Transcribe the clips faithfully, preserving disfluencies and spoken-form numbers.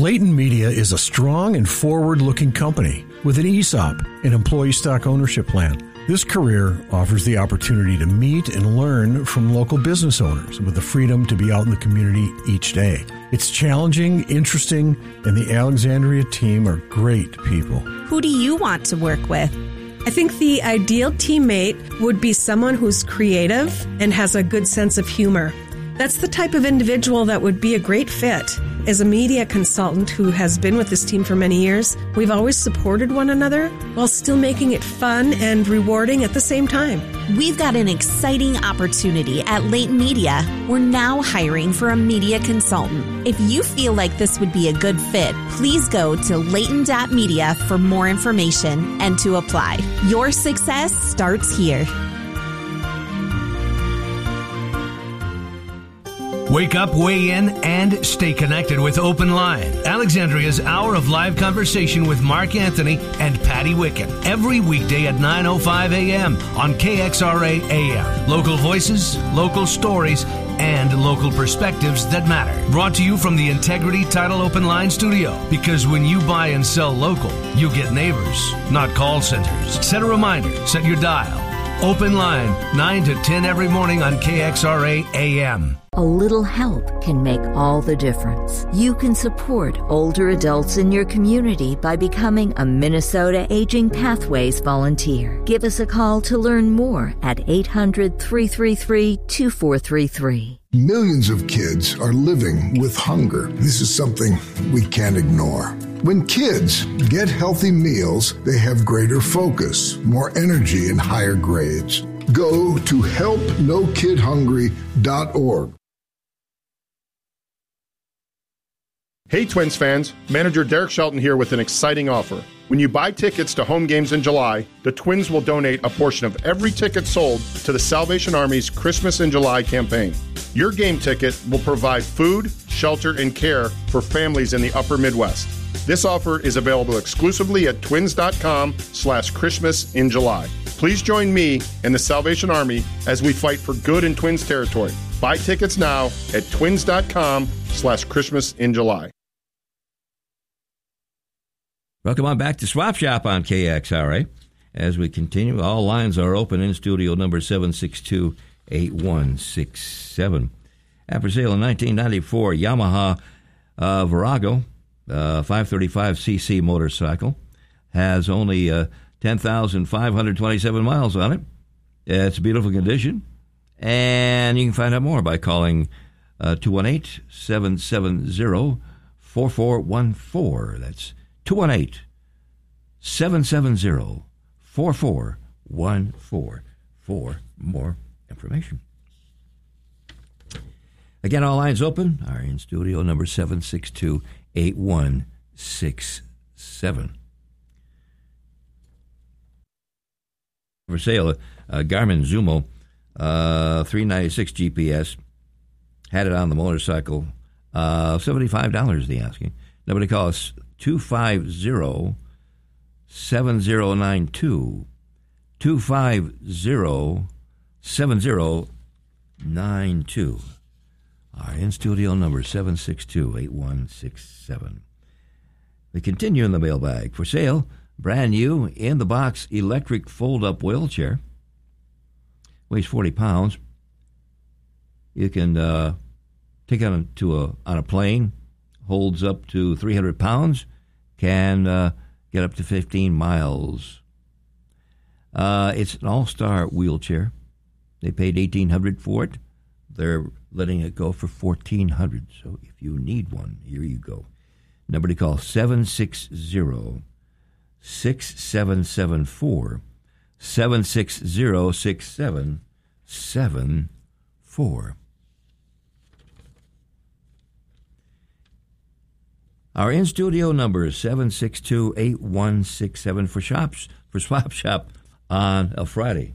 Leighton Media is a strong and forward-looking company with an E S O P, an employee stock ownership plan. This career offers the opportunity to meet and learn from local business owners with the freedom to be out in the community each day. It's challenging, interesting, and the Alexandria team are great people. Who do you want to work with? I think the ideal teammate would be someone who's creative and has a good sense of humor. That's the type of individual that would be a great fit. As a media consultant who has been with this team for many years, we've always supported one another while still making it fun and rewarding at the same time. We've got an exciting opportunity at Leighton Media. We're now hiring for a media consultant. If you feel like this would be a good fit, please go to leighton dot media for more information and to apply. Your success starts here. Wake up, weigh in, and stay connected with Open Line, Alexandria's hour of live conversation with Mark Anthony and Patty Wicken. Every weekday at nine oh five a.m. on K X R A A M. Local voices, local stories, and local perspectives that matter. Brought to you from the Integrity Title Open Line studio. Because when you buy and sell local, you get neighbors, not call centers. Set a reminder, set your dial. Open Line, nine to ten every morning on K X R A A M. A little help can make all the difference. You can support older adults in your community by becoming a Minnesota Aging Pathways volunteer. Give us a call to learn more at eight hundred, three three three, two four three three. Millions of kids are living with hunger. This is something we can't ignore. When kids get healthy meals, they have greater focus, more energy, and higher grades. Go to help no kid hungry dot org. Hey Twins fans, manager Derek Shelton here with an exciting offer. When you buy tickets to home games in July, the Twins will donate a portion of every ticket sold to the Salvation Army's Christmas in July campaign. Your game ticket will provide food, shelter, and care for families in the upper Midwest. This offer is available exclusively at twins.com slash Christmas in July. Please join me and the Salvation Army as we fight for good in Twins territory. Buy tickets now at twins.com slash Christmas in July. Welcome on back to Swap Shop on K X R A. As we continue, all lines are open in studio number seven six two, eight one six seven. At for sale in nineteen ninety-four Yamaha uh, Virago uh, five thirty-five c c motorcycle. Has only uh, ten thousand five hundred twenty-seven miles on it. It's a beautiful condition. And you can find out more by calling uh, two one eight, seven seven zero, four four one four. That's two one eight, seven seven zero, four four one four for more information. Again, all lines open. Our in studio number seven six two, eight one six seven. For sale, uh, Garmin Zumo uh, three ninety-six G P S. Had it on the motorcycle. Uh, seventy-five dollars the asking. Nobody call us two five zero, seven zero nine two. two five zero, seven zero nine two. Our in-studio number seven six two, eight one six seven. We continue in the mailbag. For sale, brand new, in-the-box electric fold-up wheelchair. Weighs forty pounds. You can uh, take it on, to a, on a plane. Holds up to three hundred pounds. Can uh, get up to fifteen miles. Uh, it's an all-star wheelchair. They paid eighteen hundred dollars for it. They're letting it go for fourteen hundred dollars. So if you need one, here you go. Number to call, seven six zero, six seven seven four, seven six zero, six seven seven four. Our in-studio number is seven six two, eight one six seven for shops, for Swap Shop on a Friday.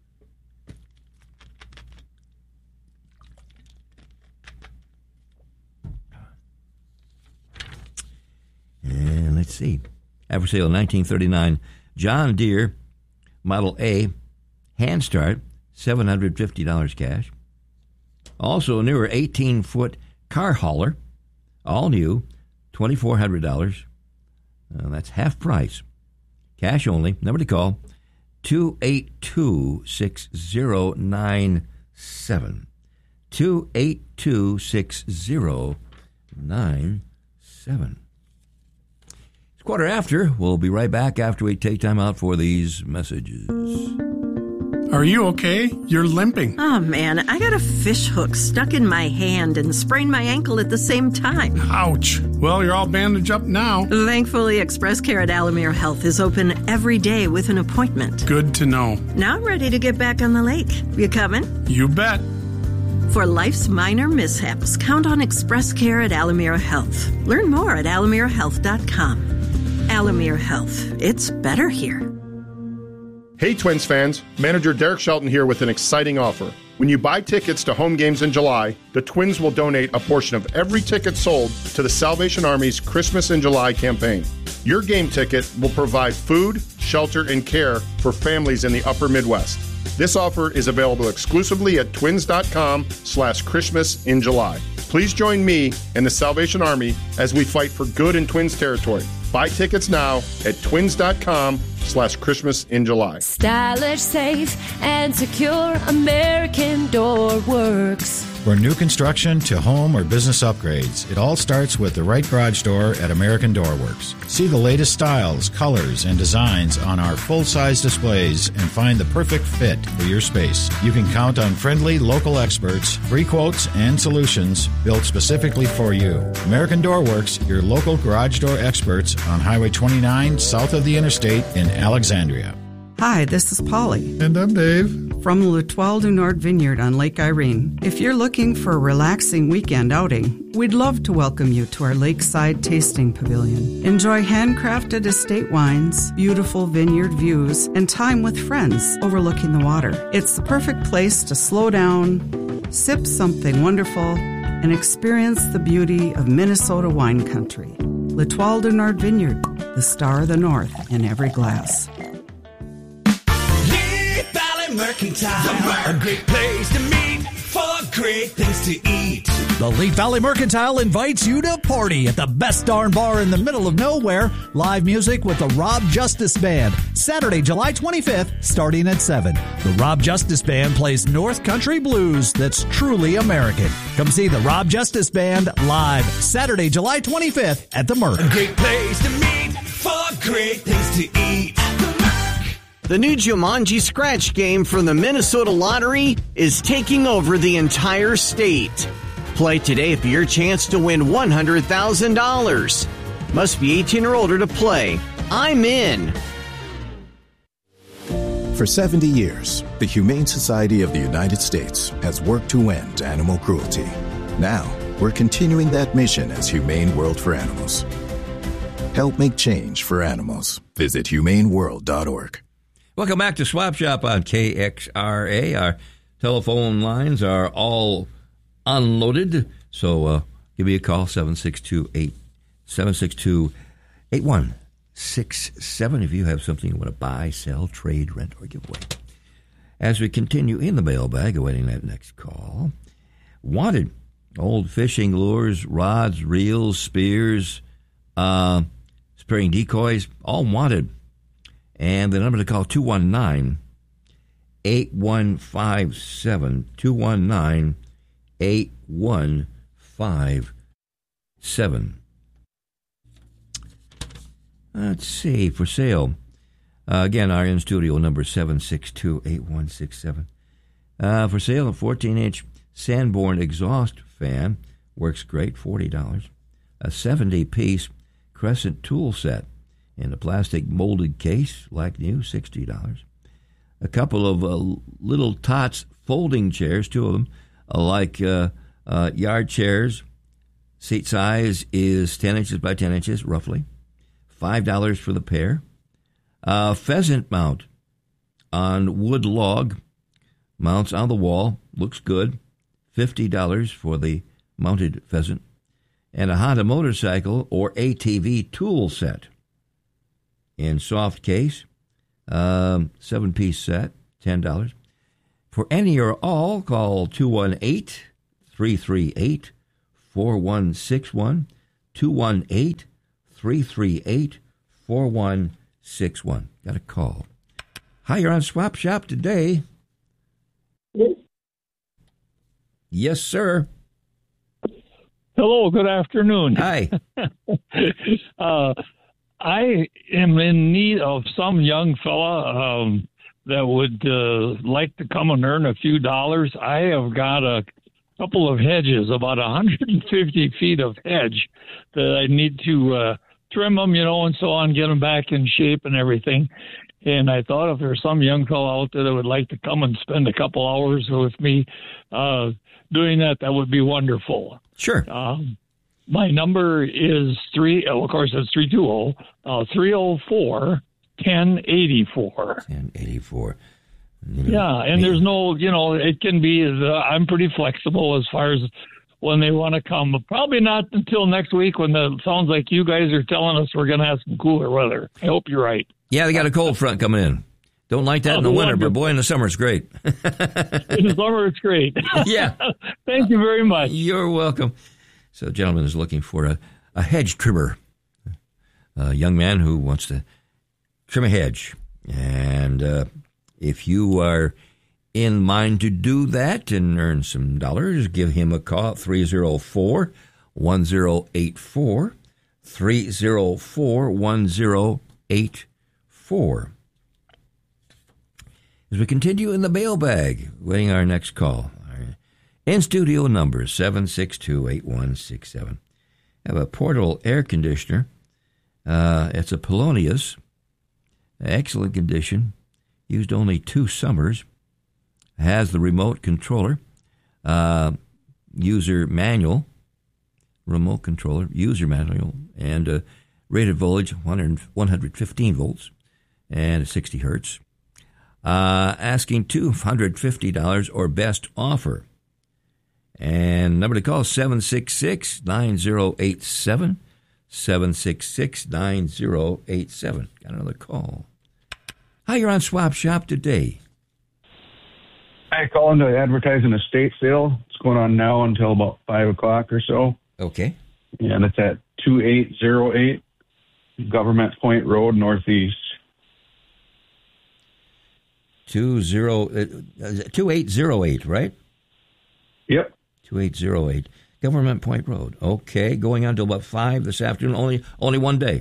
And let's see. Have for sale nineteen thirty-nine John Deere Model A hand start, seven hundred fifty dollars cash. Also a newer eighteen-foot car hauler, all new, two thousand four hundred dollars. Uh, that's half price. Cash only. Number to call, two eight two, six zero nine seven. two eight two, six zero nine seven. It's quarter after. We'll be right back after we take time out for these messages. Are you okay? You're limping. Oh, man, I got a fish hook stuck in my hand and sprained my ankle at the same time. Ouch. Well, you're all bandaged up now. Thankfully, Express Care at Alamere Health is open every day with an appointment. Good to know. Now I'm ready to get back on the lake. You coming? You bet. For life's minor mishaps, count on Express Care at Alamere Health. Learn more at alamere health dot com. Alamere Health. It's better here. Hey, Twins fans. Manager Derek Shelton here with an exciting offer. When you buy tickets to home games in July, the Twins will donate a portion of every ticket sold to the Salvation Army's Christmas in July campaign. Your game ticket will provide food, shelter, and care for families in the upper Midwest. This offer is available exclusively at twins.com slash Christmas in July. Please join me and the Salvation Army as we fight for good in Twins territory. Buy tickets now at twins.com slash Christmas in July. Stylish, safe, and secure American Door Works. For new construction to home or business upgrades, it all starts with the right garage door at American Door Works. See the latest styles, colors, and designs on our full-size displays and find the perfect fit for your space. You can count on friendly local experts, free quotes, and solutions built specifically for you. American Door Works, your local garage door experts on Highway twenty-nine, south of the interstate in Alexandria. Hi, this is Polly. And I'm Dave. From L'Etoile du Nord Vineyard on Lake Irene. If you're looking for a relaxing weekend outing, we'd love to welcome you to our lakeside tasting pavilion. Enjoy handcrafted estate wines, beautiful vineyard views, and time with friends overlooking the water. It's the perfect place to slow down, sip something wonderful, and experience the beauty of Minnesota wine country. L'Etoile du Nord Vineyard, the star of the north in every glass. Mercantile, a great place to meet for great things to eat. The Leaf Valley Mercantile invites you to party at the best darn bar in the middle of nowhere. Live music with the Rob Justice Band. Saturday, July twenty-fifth, starting at seven. The Rob Justice Band plays North Country blues that's truly American. Come see the Rob Justice Band live Saturday, July twenty-fifth at the Merc. A great place to meet for great things to eat. The new Jumanji Scratch game from the Minnesota Lottery is taking over the entire state. Play today for your chance to win one hundred thousand dollars. Must be eighteen or older to play. I'm in. For seventy years, the Humane Society of the United States has worked to end animal cruelty. Now, we're continuing that mission as Humane World for Animals. Help make change for animals. Visit humane world dot org. Welcome back to Swap Shop on K X R A. Our telephone lines are all unloaded, so uh, give me a call, seven six two, eight one six seven, if you have something you want to buy, sell, trade, rent, or give away. As we continue in the mailbag, awaiting that next call, wanted old fishing lures, rods, reels, spears, uh, spearing decoys, all wanted. And the number to call, two one nine, eight one five seven, two one nine, eight one five seven. Let's see, for sale. Uh, again, our in-studio number, seven six two, eight one six seven. Uh, for sale, a fourteen-inch Sanborn exhaust fan. Works great, forty dollars. A seventy-piece Crescent tool set in a plastic molded case, like new, sixty dollars. A couple of uh, little Tots folding chairs, two of them, uh, like uh, uh, yard chairs. Seat size is ten inches by ten inches, roughly. five dollars for the pair. Uh, pheasant mount on wood log. Mounts on the wall. Looks good. fifty dollars for the mounted pheasant. And a Honda motorcycle or A T V tool set. In soft case, um, seven-piece set, ten dollars. For any or all, call two one eight, three three eight, four one six one. two one eight, three three eight, four one six one. Got a call. Hi, you're on Swap Shop today. Yes, sir. Hello, good afternoon. Hi. uh, I am in need of some young fella um, that would uh, like to come and earn a few dollars. I have got a couple of hedges, about one hundred fifty feet of hedge that I need to uh, trim them, you know, and so on, get them back in shape and everything. And I thought if there's some young fellow out there that would like to come and spend a couple hours with me uh, doing that, that would be wonderful. Sure. Um, my number is three. Oh, of course, it's three two zero uh, three zero four ten eighty four. Ten eighty four. Yeah, and there's no, you know, it can be. Uh, I'm pretty flexible as far as when they want to come. Probably not until next week when the sounds like you guys are telling us we're going to have some cooler weather. I hope you're right. Yeah, they got a cold front coming in. Don't like that Oh, in the winter, wonderful. but boy, in the summer it's great. In the summer, it's great. Yeah. Thank you very much. You're welcome. So, a gentleman is looking for a, a hedge trimmer, a young man who wants to trim a hedge. And uh, if you are in mind to do that and earn some dollars, give him a call at three oh four, one oh eight four, three oh four, one oh eight four. As we continue in the mailbag, waiting our next call. Our in-studio number, seven six two, eight one six seven. I have a portable air conditioner. Uh, it's a Polonius. Excellent condition. Used only two summers. Has the remote controller. Uh, user manual. Remote controller. User manual. And uh, rated voltage, one hundred fifteen volts. And sixty hertz. Uh, asking two hundred fifty dollars or best offer. And number to call is seven six six, nine oh eight seven. seven six six, nine oh eight seven. Got another call. Hi, you're on Swap Shop today. I calling to advertise an estate sale. It's going on now until about five o'clock or so. Okay. And it's at two eight oh eight Government Point Road, Northeast. Two zero, uh, two eight zero eight, right? Yep. Two eight zero eight, Government Point Road. Okay, going on until about five this afternoon. Only, only one day.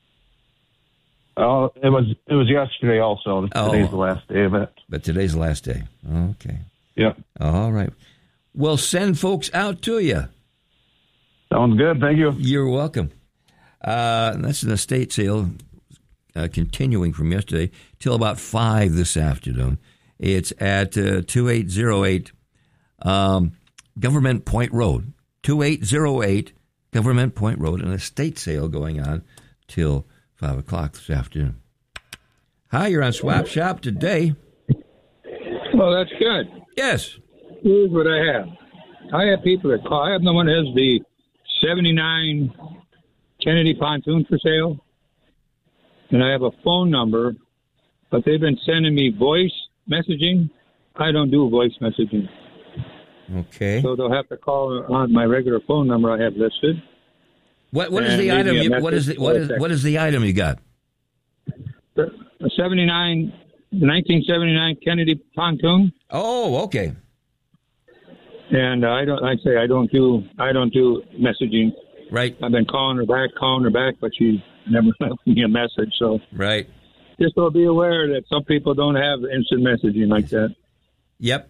Oh, it was it was yesterday also. Oh. Today's the last day of it. But today's the last day. Okay. Yep. All right. We'll send folks out to you. Sounds good. Thank you. You're welcome. Uh, that's an estate sale uh, continuing from yesterday till about five this afternoon. It's at uh, two eight zero eight um, Government Point Road. two eight zero eight Government Point Road, an estate sale going on till five o'clock this afternoon. Hi, you're on Swap Shop today. Well, that's good. Yes. Here's what I have. I have people that call. I have the one that has the seventy-nine Kennedy pontoon for sale. And I have a phone number, but they've been sending me voice messaging. I don't do voice messaging. Okay. So they'll have to call on my regular phone number I have listed. What what is And the leave item? me a You, what is the, message what or a is text. what is the item you got? A seventy-nine, nineteen seventy-nine Kennedy pontoon. Oh, okay. And uh, I don't. I say I don't do. I don't do messaging. Right. I've been calling her back, calling her back, but she never left me a message. So right. Just so be aware that some people don't have instant messaging like that. Yep.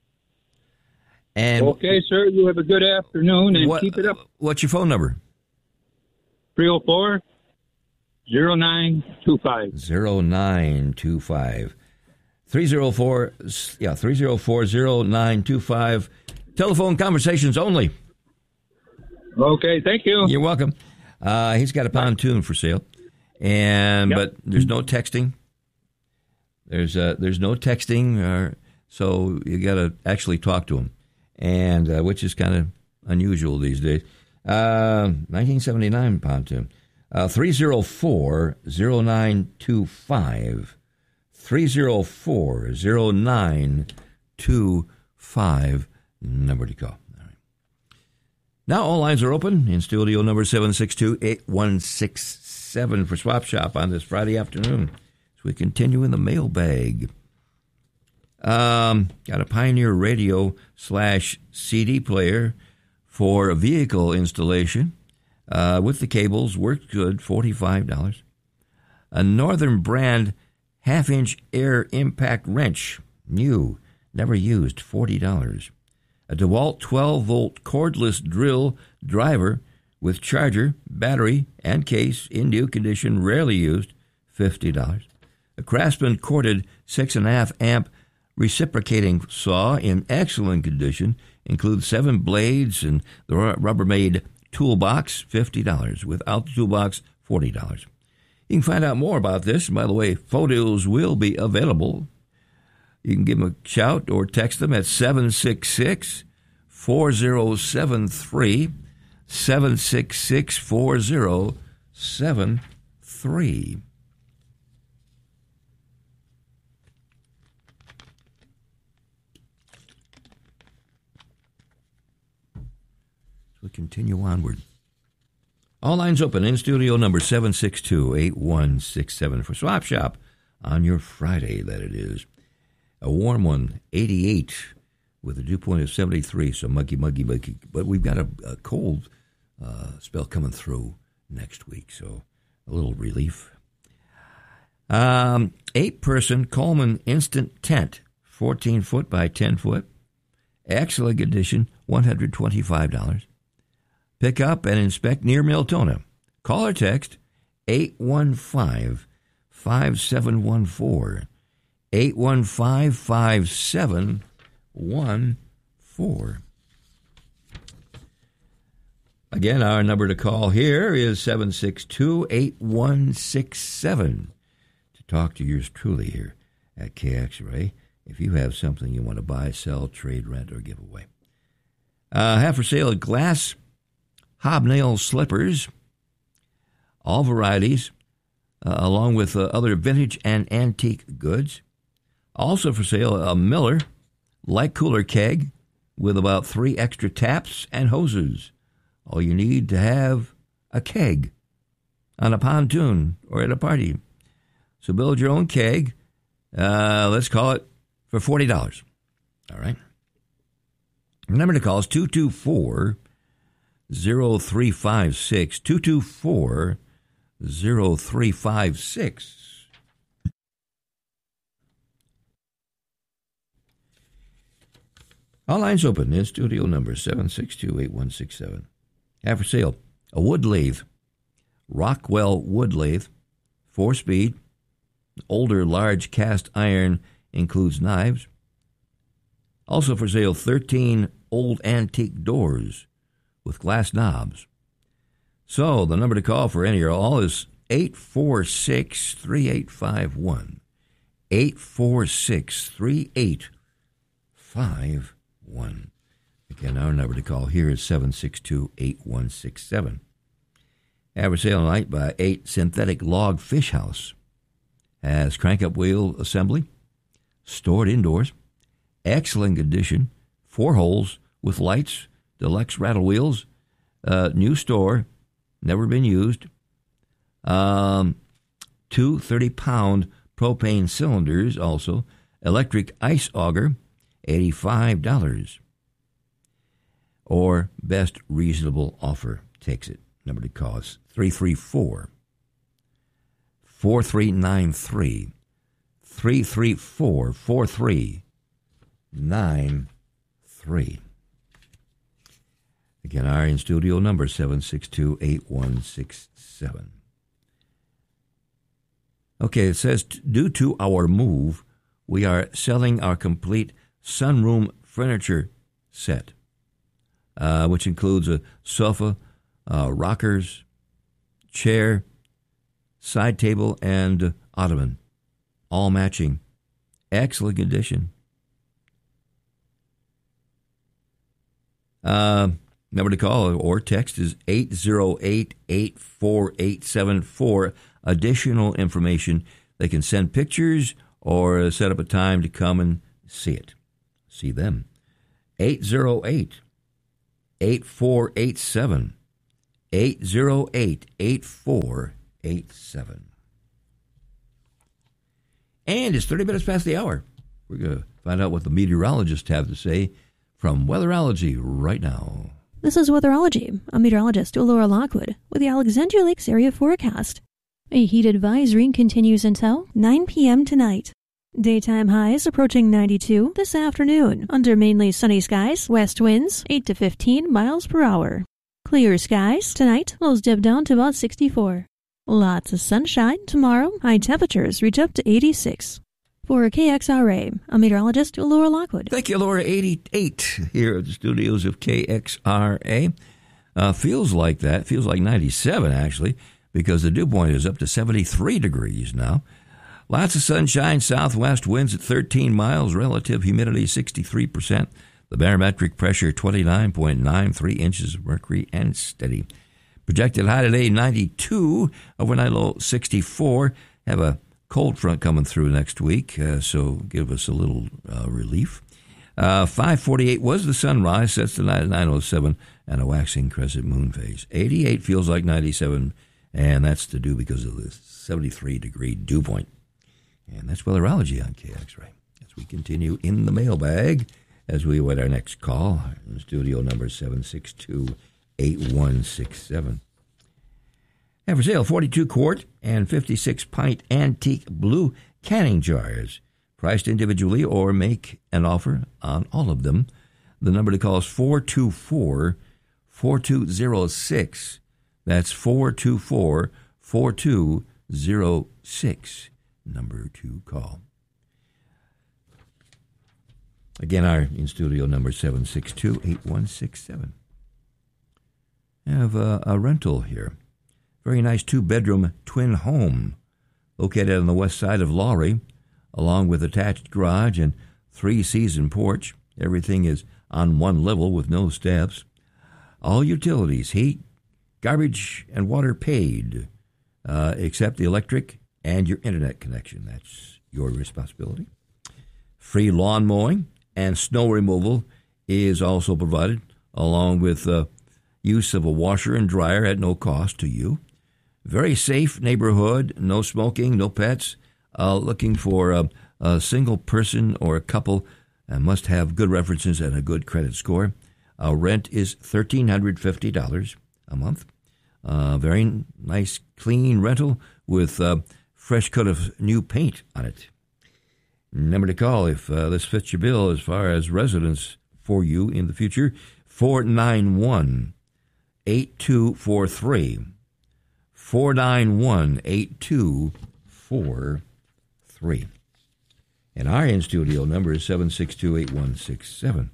And okay, sir. You have a good afternoon and what, keep it up. What's your phone number? three oh four, oh nine two five. oh nine two five. three oh four, yeah, three oh four, oh nine two five. Telephone conversations only. Okay, thank you. You're welcome. Uh, he's got a pontoon for sale, and Yep. but there's no texting. There's uh, there's no texting, uh, so you got to actually talk to him, and uh, which is kind of unusual these days. Uh, nineteen seventy-nine pontoon. Uh, three oh four, oh nine two five. three oh four, oh nine two five. Number to call. All right. Now all lines are open in studio number seven six two, eight one six seven for Swap Shop on this Friday afternoon. As we continue in the mailbag. Um, got a Pioneer radio slash C D player for a vehicle installation uh, with the cables. Worked good, forty-five dollars. A Northern brand half-inch air impact wrench, new, never used, forty dollars. A DeWalt twelve-volt cordless drill driver with charger, battery, and case in new condition, rarely used, fifty dollars. A Craftsman corded six point five amp reciprocating saw in excellent condition, includes seven blades and the Rubbermaid toolbox, fifty dollars. Without the toolbox, forty dollars. You can find out more about this. And by the way, photos will be available. You can give them a shout or text them at seven six six, four zero seven three, seven six six, four zero seven three. We continue onward. All lines open in studio number seven six two, eight one six seven for Swap Shop on your Friday, that it is. A warm one, eighty-eight, with a dew point of seventy-three, so muggy, muggy, muggy. But we've got a, a cold uh, spell coming through next week, so a little relief. Um, eight-person Coleman Instant Tent, fourteen foot by ten foot. Excellent condition, one hundred twenty-five dollars. Pick up and inspect near Miltona. Call or text eight one five, five seven one four. eight one five, five seven one four. Again, our number to call here is seven six two, eight one six seven to talk to yours truly here at K X Ray if you have something you want to buy, sell, trade, rent, or give away. Uh, have for sale glass hobnail slippers, all varieties, uh, along with uh, other vintage and antique goods. Also for sale, a Miller light cooler keg with about three extra taps and hoses. All you need to have a keg on a pontoon or at a party. So build your own keg. Uh, let's call it for forty dollars. All right. The number to call is two two four, zero three five six. two two four, zero three five six. All lines open in studio number seven six two, eight one six seven. Have for sale a wood lathe, Rockwell wood lathe, four speed, older large cast iron, includes knives. Also for sale thirteen old antique doors with glass knobs. So the number to call for any or all is eight four six, three eight five one. eight four six, three eight five one. Again, our number to call here is seven six two, eight one six seven. Have for sale tonight by eight Synthetic Log Fish House. Has crank-up wheel assembly, stored indoors, excellent condition, four holes with lights, deluxe rattle wheels, uh, new store, never been used, um, two thirty-pound propane cylinders also, electric ice auger, eighty-five dollars. Or best reasonable offer takes it. Number to call is three three four, four three nine three. three three four, four three nine three. Again, our in-studio number, seven six two, eight one six seven. Okay, it says, due to our move, we are selling our complete sunroom furniture set, uh, which includes a sofa, uh, rockers, chair, side table, and ottoman, all matching. Excellent condition. Uh, number to call or text is eight zero eight, eight four eight seven four. Additional information. They can send pictures or set up a time to come and see it. See them. eight zero eight, eight four eight seven. eight oh eight, eight four eight seven. And it's thirty minutes past the hour. We're going to find out what the meteorologists have to say from Weatherology right now. This is Weatherology. I'm meteorologist Laura Lockwood with the Alexandria Lakes area forecast. A heat advisory continues until nine p.m. tonight. Daytime highs approaching ninety-two this afternoon under mainly sunny skies, west winds eight to fifteen miles per hour. Clear skies tonight, lows dip down to about sixty-four. Lots of sunshine tomorrow, high temperatures reach up to eighty-six. For K X R A, I'm meteorologist Laura Lockwood. Thank you, Laura. eighty-eight here at the studios of K X R A. Uh, feels like that. Feels like ninety-seven, actually, because the dew point is up to seventy-three degrees now. Lots of sunshine, southwest winds at thirteen miles, relative humidity sixty-three percent. The barometric pressure twenty-nine point nine three inches of mercury and steady. Projected high today ninety-two, overnight low sixty-four. Have a cold front coming through next week, uh, so give us a little uh, relief. Uh, five forty-eight was the sunrise, sets the night at nine oh seven, and a waxing crescent moon phase. eighty-eight feels like ninety-seven, and that's to do because of the seventy-three degree dew point. And that's Weatherology on K X R A. As we continue in the mailbag, as we await our next call, studio number seven six two, eight one six seven. And for sale, forty-two quart and fifty-six pint antique blue canning jars, priced individually, or make an offer on all of them. The number to call is four two four, four two zero six. That's four two four, four two zero six. Number to call. Again, our in-studio number seven six two, eight one six seven. I have a, a rental here. Very nice two-bedroom twin home located on the west side of Lowry, along with attached garage and three-season porch. Everything is on one level with no steps. All utilities, heat, garbage, and water paid, uh, except the electric and your internet connection. That's your responsibility. Free lawn mowing and snow removal is also provided, along with uh, use of a washer and dryer at no cost to you. Very safe neighborhood, no smoking, no pets. Uh, looking for a, a single person or a couple, and must have good references and a good credit score. Uh, rent is one thousand three hundred fifty dollars a month. Uh, very nice, clean rental with uh, fresh coat of new paint on it. Number to call if uh, this fits your bill as far as residence for you in the future, four nine one, eight two four three. four nine one, eight two four three. And our in-studio number is seven six two, eight one six seven.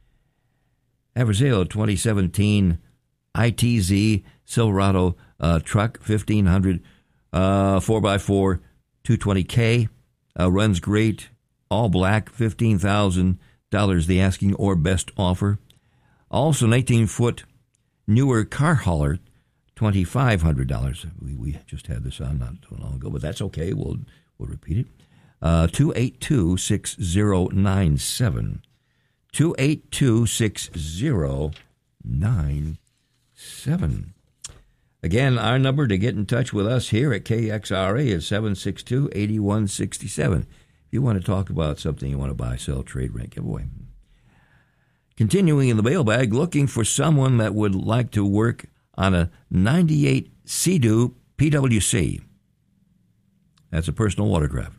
Have for sale twenty seventeen I T Z Silverado uh, truck, fifteen hundred, uh, four by four, two twenty K. Uh, runs great, all black, fifteen thousand dollars the asking or best offer. Also an eighteen-foot newer car hauler, twenty-five hundred dollars. We we just had this on not too long ago, but that's okay. We'll we'll repeat it. Uh, two eight two, six zero nine seven. two eight two, six zero nine seven. Again, our number to get in touch with us here at K X R A is seven six two, eight one six seven. If you want to talk about something you want to buy, sell, trade, rent, give away. Continuing in the mailbag, looking for someone that would like to work on a ninety-eight Sea-Doo P W C. That's a personal watercraft.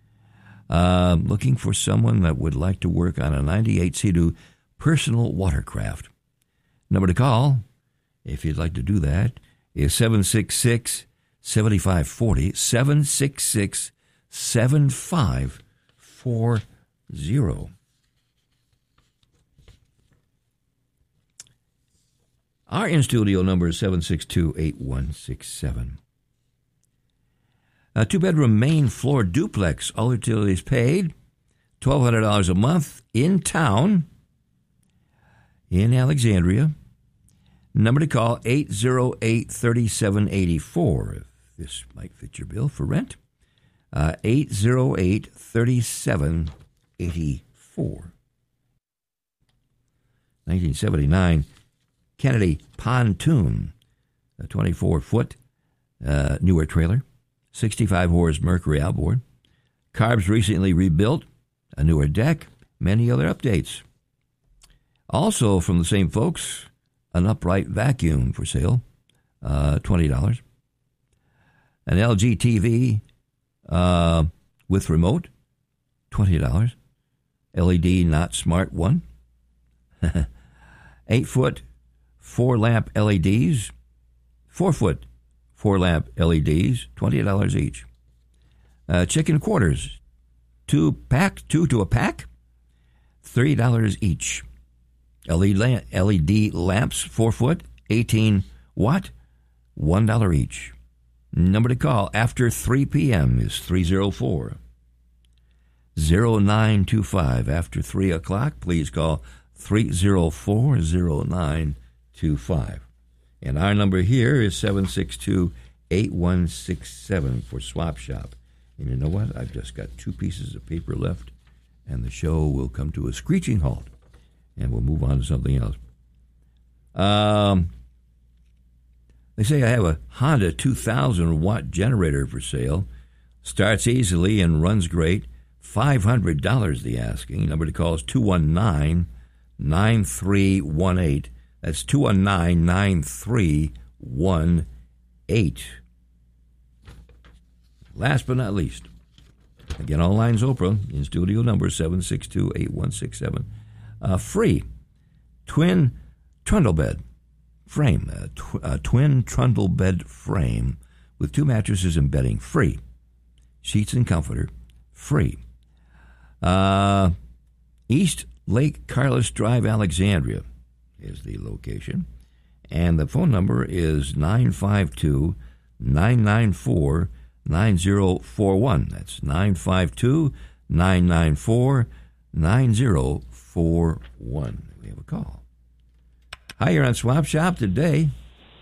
Uh, looking for someone that would like to work on a ninety-eight Sea-Doo personal watercraft. Number to call, if you'd like to do that, is seven six six, seven five four zero, seven six six, seven five four zero. Our in-studio number is seven six two, eight one six seven. A two-bedroom main floor duplex, all utilities paid, twelve hundred dollars a month, in town, in Alexandria. Number to call, eight oh eight, three seven eight four, if this might fit your bill for rent. Uh, eight oh eight, three seven eight four. nineteen seventy-nine, Kennedy Pontoon, a twenty-four foot uh, newer trailer, sixty-five horse Mercury outboard. Carbs recently rebuilt, a newer deck, many other updates. Also from the same folks, an upright vacuum for sale, uh, twenty dollars. An L G T V uh, with remote, twenty dollars. L E D not smart one. Eight foot, four lamp L E Ds. Four foot, four lamp L E Ds, twenty dollars each. Uh, chicken quarters, two pack, two to a pack, thirty dollars each. L E D, L E D lamps, four foot, eighteen watt, one dollar each. Number to call after three p.m. is three oh four, oh nine two five. After three o'clock, please call three oh four, oh nine two five. And our number here is seven six two, eight one six seven for Swap Shop. And you know what? I've just got two pieces of paper left, and the show will come to a screeching halt, and we'll move on to something else. Um... They say I have a Honda two thousand watt generator for sale. Starts easily and runs great. five hundred dollars the asking. Number to call is two one nine, nine three one eight. That's two one nine, nine three one eight. Last but not least, again, all lines open. In studio number seven six two, eight one six seven. Uh, free twin trundle bed. Frame, a, tw- a twin trundle bed frame with two mattresses and bedding, free. Sheets and comforter, free. Uh, East Lake Carlos Drive, Alexandria is the location. And the phone number is nine five two, nine nine four, nine zero four one. That's nine five two, nine nine four, nine zero four one. We have a call. Hi, you're on Swap Shop today.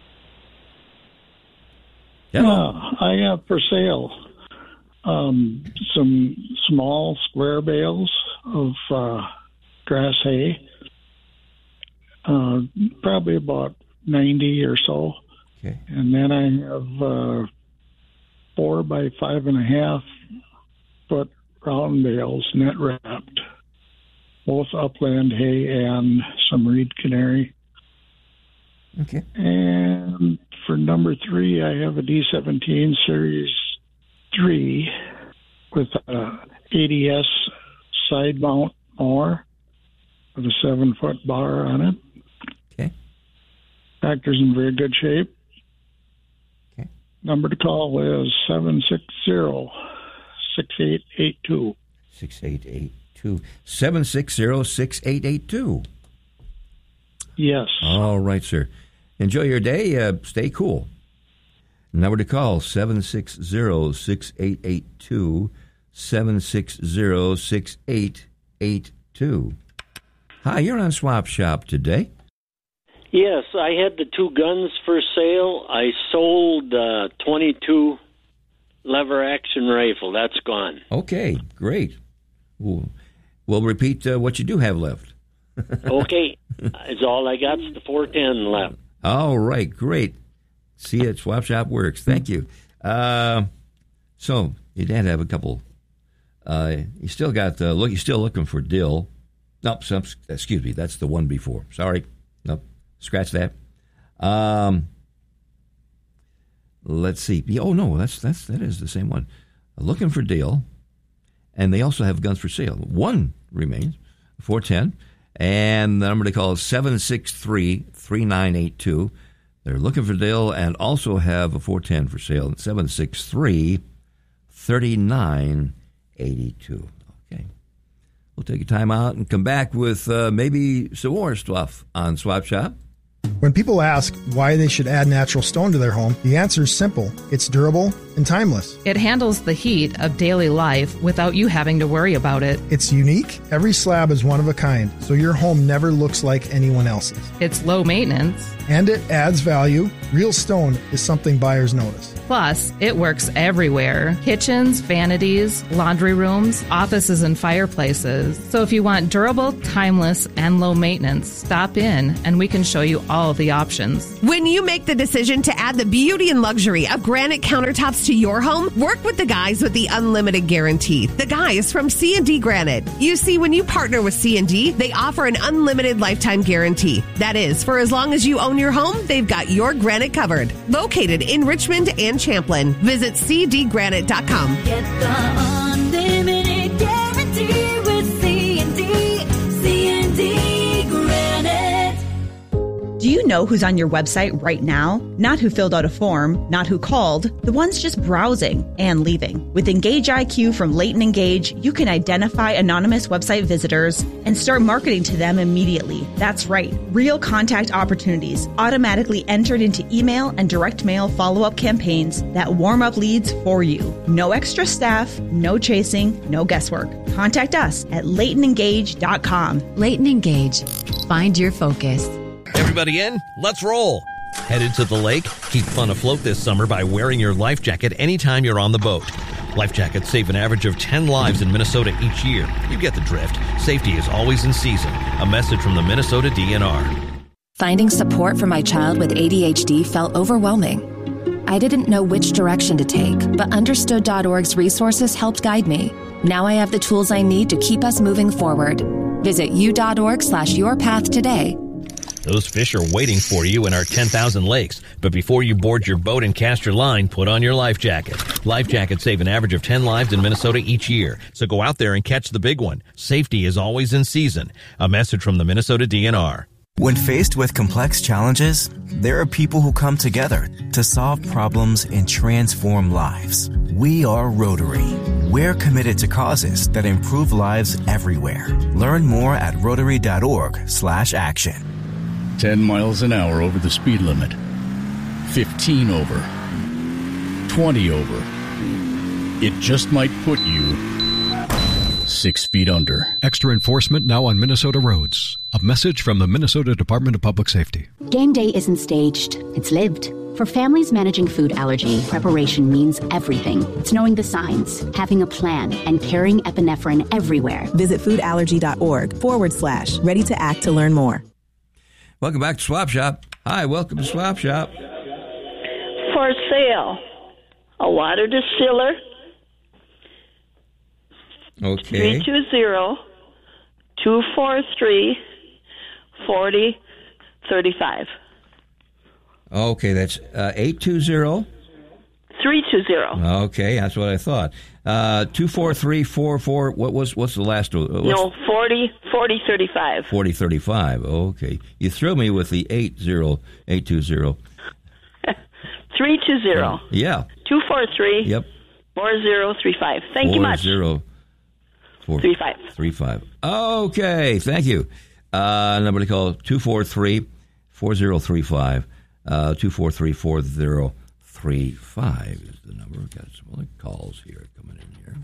Hello. Yeah, I have for sale um, some small square bales of uh, grass hay, uh, probably about ninety or so. Okay. And then I have uh, four by five and a half foot round bales, net wrapped, both upland hay and some reed canary. Okay. And for number three, I have a D seventeen Series three with a A D S side mount mower with a seven-foot bar on it. Okay. Tractor's in very good shape. Okay. Number to call is seven six zero, six eight eight two. six eight eight two. seven six zero, six eight eight two. Yes. All right, sir. Enjoy your day. Uh, stay cool. Number to call, seven six zero, six eight eight two, seven six zero, six eight eight two. Hi, you're on Swap Shop today. Yes, I had the two guns for sale. I sold uh, twenty-two lever action rifle. That's gone. Okay, great. We'll, we'll repeat uh, what you do have left. Okay, it's all I got. Is the four ten left. All right, great. See you at Swap Shop Works. Thank you. Uh, so you did have a couple. Uh, you still got uh, look. You're still looking for dill. Nope. Some, excuse me. That's the one before. Sorry. Nope. Scratch that. Um, let's see. Oh no, that's that's that is the same one. Looking for dill, and they also have guns for sale. One remains. four ten. And the number to call is seven six three, three nine eight two. They're looking for Dale and also have a four ten for sale at seven six three, three nine eight two. Okay. We'll take a time out and come back with uh, maybe some more stuff on Swap Shop. When people ask why they should add natural stone to their home, the answer is simple. It's durable, and timeless. It handles the heat of daily life without you having to worry about it. It's unique. Every slab is one of a kind, so your home never looks like anyone else's. It's low maintenance. And it adds value. Real stone is something buyers notice. Plus, it works everywhere. Kitchens, vanities, laundry rooms, offices, and fireplaces. So if you want durable, timeless, and low maintenance, stop in and we can show you all the options. When you make the decision to add the beauty and luxury of granite countertops to your home, work with the guys with the unlimited guarantee. The guys from C and D Granite. You see, when you partner with C and D, they offer an unlimited lifetime guarantee. That is, for as long as you own your home, they've got your granite covered. Located in Richmond and Champlin. Visit c d granite dot com. Get the unlimited guarantee with C and D. C and D Granite. Do you know who's on your website right now? Not who filled out a form, not who called, the ones just browsing and leaving. With Engage I Q from Leighton Engage, you can identify anonymous website visitors and start marketing to them immediately. That's right, real contact opportunities automatically entered into email and direct mail follow-up campaigns that warm up leads for you. No extra staff, no chasing, no guesswork. Contact us at leighton engage dot com. Leighton Engage. Find your focus. Everybody in? Let's roll. Headed to the lake? Keep fun afloat this summer by wearing your life jacket anytime you're on the boat. Life jackets save an average of ten lives in Minnesota each year. You get the drift. Safety is always in season. A message from the Minnesota D N R. Finding support for my child with A D H D felt overwhelming. I didn't know which direction to take, but understood dot org's resources helped guide me. Now I have the tools I need to keep us moving forward. Visit u.org slash your path today. Those fish are waiting for you in our ten thousand lakes. But before you board your boat and cast your line, put on your life jacket. Life jackets save an average of ten lives in Minnesota each year. So go out there and catch the big one. Safety is always in season. A message from the Minnesota D N R. When faced with complex challenges, there are people who come together to solve problems and transform lives. We are Rotary. We're committed to causes that improve lives everywhere. Learn more at rotary.org slash action. ten miles an hour over the speed limit. fifteen over. twenty over. It just might put you six feet under. Extra enforcement now on Minnesota roads. A message from the Minnesota Department of Public Safety. Game day isn't staged, it's lived. For families managing food allergy, preparation means everything. It's knowing the signs, having a plan, and carrying epinephrine everywhere. Visit foodallergy.org forward slash ready to act to learn more. Welcome back to Swap Shop. Hi, welcome to Swap Shop. For sale, a water distiller. Okay. three two zero, two four three, four zero three five. Okay, that's uh, eight two zero. three two zero. Okay, that's what I thought. Uh, two four three four four. What was what's the last one? What's no, forty forty thirty five. Forty thirty five. Okay, you threw me with the eight zero eight two zero. Three two zero. Yeah. Two four three. Yep. Four zero three five. Thank you much. Zero. Four three five. Three five. Okay, thank you. Uh, number to call two four three four zero three five. Uh, two four three four zero three five is the number. We've got some other calls here coming in here.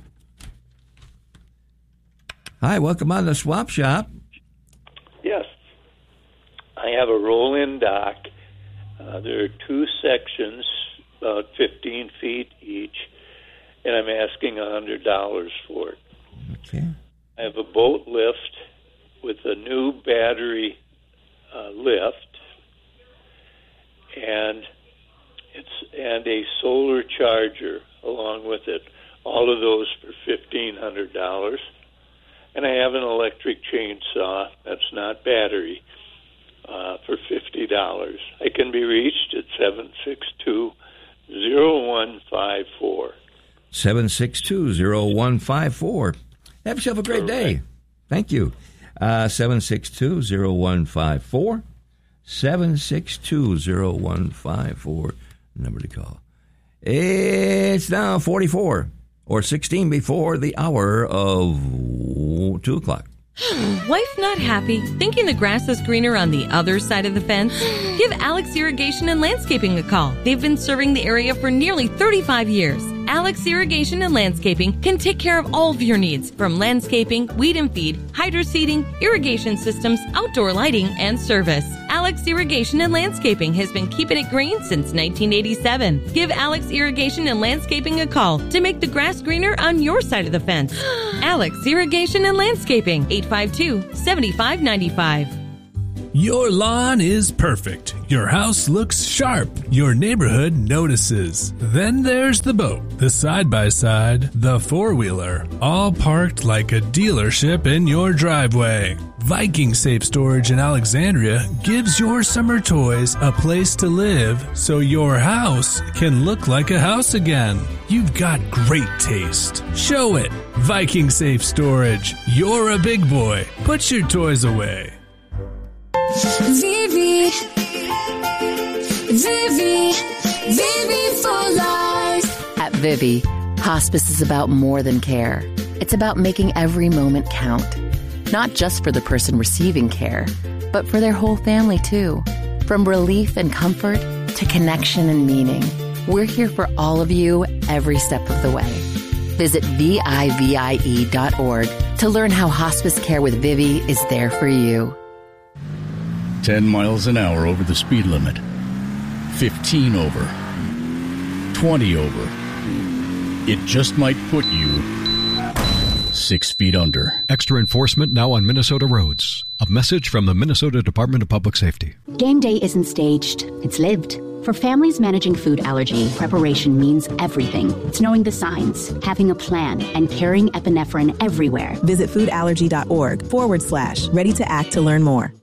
Hi, welcome on the Swap Shop. Yes. I have a roll-in dock. Uh, there are two sections, about fifteen feet each, and I'm asking one hundred dollars for it. Okay. I have a boat lift with a new battery uh, lift, and it's and a solar charger along with it. All of those for fifteen hundred dollars. And I have an electric chainsaw that's not battery uh, for fifty dollars. I can be reached at seven six two, zero one five four. seven six two, zero one five four. Have yourself a great day. Thank you. Uh, seven six two, zero one five four. seven six two, zero one five four. Number to call. It's now forty-four or sixteen before the hour of two o'clock. Wife not happy? Thinking the grass is greener on the other side of the fence? Give Alex Irrigation and Landscaping a call. They've been serving the area for nearly thirty-five years. Alex Irrigation and Landscaping can take care of all of your needs, from landscaping, weed and feed, hydro seeding, irrigation systems, outdoor lighting, and service. Alex Irrigation and Landscaping has been keeping it green since nineteen eighty-seven. Give Alex Irrigation and Landscaping a call to make the grass greener on your side of the fence. Alex Irrigation and Landscaping, eight five two, seven five nine five. Your lawn is perfect. Your house looks sharp. Your neighborhood notices. Then there's the boat, the side-by-side, the four-wheeler, all parked like a dealership in your driveway. Viking Safe Storage in Alexandria gives your summer toys a place to live so your house can look like a house again. You've got great taste. Show it. Viking Safe Storage. You're a big boy. Put your toys away. Vivi, Vivi, Vivi for life. At Vivi, hospice is about more than care. It's about making every moment count. Not just for the person receiving care, but for their whole family too. From relief and comfort to connection and meaning, we're here for all of you every step of the way. Visit V I V I E dot org to learn how hospice care with Vivi is there for you. ten miles an hour over the speed limit. fifteen over. twenty over. It just might put you six feet under. Extra enforcement now on Minnesota roads. A message from the Minnesota Department of Public Safety. Game day isn't staged, it's lived. For families managing food allergy, preparation means everything. It's knowing the signs, having a plan, and carrying epinephrine everywhere. Visit foodallergy.org forward slash ready to act to learn more.